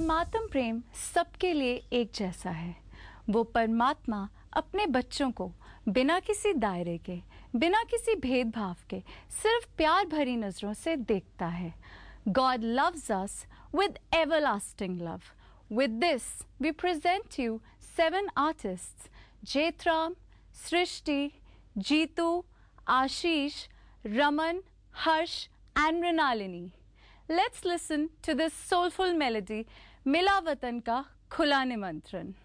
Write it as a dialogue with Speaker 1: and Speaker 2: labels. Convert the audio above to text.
Speaker 1: परमात्म प्रेम सबके लिए एक जैसा है। वो परमात्मा अपने बच्चों को बिना किसी दायरे के, बिना किसी भेदभाव के, सिर्फ प्यार भरी नजरों से देखता है। God loves us with everlasting love. With this, we present you 7 artists: Jetram, Srishti, Jeetu, Ashish, Raman, Harsh, and Mrinalini. Let's listen to this soulful melody, Mila Watan Ka Khula Nimantran.